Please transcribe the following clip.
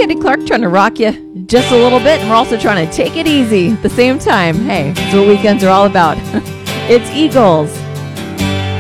Kenny Clark trying to rock you just a little bit, and we're also trying to take it easy at the same time. Hey, that's what weekends are all about. It's Eagles.